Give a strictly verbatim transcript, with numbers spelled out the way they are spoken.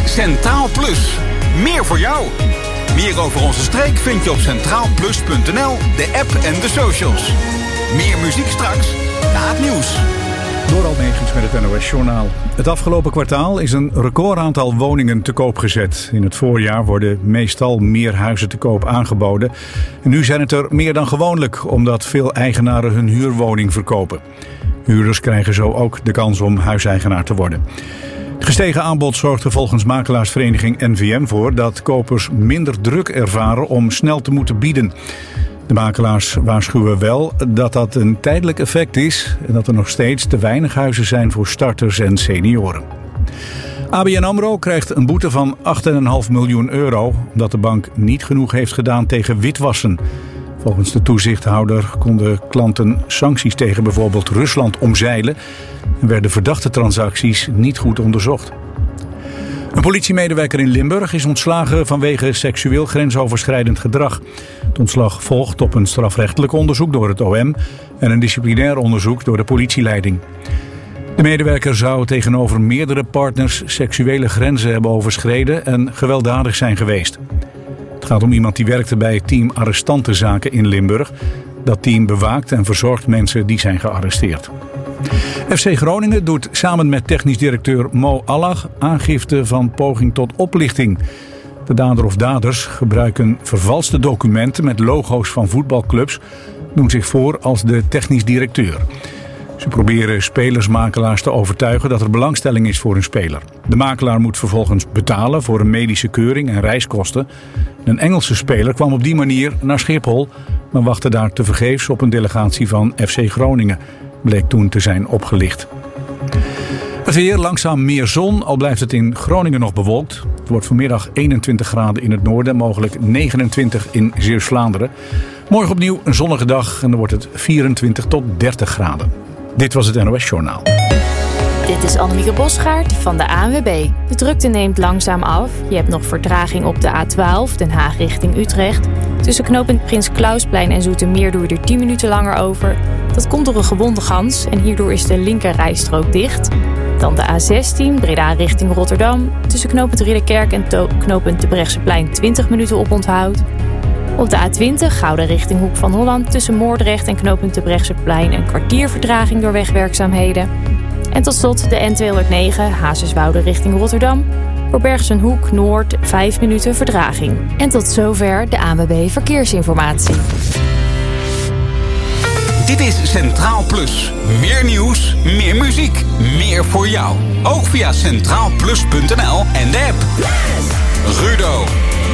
Centraal Plus. Meer voor jou. Meer over onze streek vind je op centraal plus punt n l, de app en de socials. Meer muziek straks na het nieuws. Dorald Megens met het N O S-journaal. Het afgelopen kwartaal is een recordaantal woningen te koop gezet. In het voorjaar worden meestal meer huizen te koop aangeboden. En nu zijn het er meer dan gewoonlijk, omdat veel eigenaren hun huurwoning verkopen. Huurders krijgen zo ook de kans om huiseigenaar te worden. Het gestegen aanbod zorgt er volgens makelaarsvereniging N V M voor dat kopers minder druk ervaren om snel te moeten bieden. De makelaars waarschuwen wel dat dat een tijdelijk effect is en dat er nog steeds te weinig huizen zijn voor starters en senioren. A B N AMRO krijgt een boete van acht komma vijf miljoen euro omdat de bank niet genoeg heeft gedaan tegen witwassen. Volgens de toezichthouder konden klanten sancties tegen bijvoorbeeld Rusland omzeilen en werden verdachte transacties niet goed onderzocht. Een politiemedewerker in Limburg is ontslagen vanwege seksueel grensoverschrijdend gedrag. Het ontslag volgt op een strafrechtelijk onderzoek door het O M en een disciplinair onderzoek door de politieleiding. De medewerker zou tegenover meerdere partners seksuele grenzen hebben overschreden en gewelddadig zijn geweest. Het gaat om iemand die werkte bij het team arrestantenzaken in Limburg. Dat team bewaakt en verzorgt mensen die zijn gearresteerd. F C Groningen doet samen met technisch directeur Mo Allag aangifte van poging tot oplichting. De dader of daders gebruiken vervalste documenten met logo's van voetbalclubs, doen zich voor als de technisch directeur. Ze proberen spelersmakelaars te overtuigen dat er belangstelling is voor een speler. De makelaar moet vervolgens betalen voor een medische keuring en reiskosten. Een Engelse speler kwam op die manier naar Schiphol, maar wachtte daar tevergeefs op een delegatie van F C Groningen. Bleek toen te zijn opgelicht. Het weer, langzaam meer zon, al blijft het in Groningen nog bewolkt. Het wordt vanmiddag eenentwintig graden in het noorden, mogelijk negenentwintig in Zeeuws-Vlaanderen. Morgen opnieuw een zonnige dag en dan wordt het vierentwintig tot dertig graden. Dit was het N O S-journaal. Dit is Annemieke Bosgaard van de A N W B. De drukte neemt langzaam af. Je hebt nog vertraging op de A twaalf, Den Haag richting Utrecht. Tussen knooppunt Prins Klausplein en Zoetermeer doe je er tien minuten langer over. Dat komt door een gewonde gans en hierdoor is de linkerrijstrook dicht. Dan de A zestien, Breda richting Rotterdam. Tussen knooppunt Ridderkerk en to- knooppunt Debrechtseplein twintig minuten op onthoud. Op de A twintig, Gouda richting Hoek van Holland. Tussen Moordrecht en knooppunt Debrechtseplein een kwartier vertraging door wegwerkzaamheden. En tot slot de N tweehonderdnegen, Hazerswoude richting Rotterdam. Voor Bergsenhoek Noord vijf minuten vertraging. En tot zover de A N W B Verkeersinformatie. Dit is Centraal Plus. Meer nieuws, meer muziek, meer voor jou. Ook via centraal plus punt n l en de app.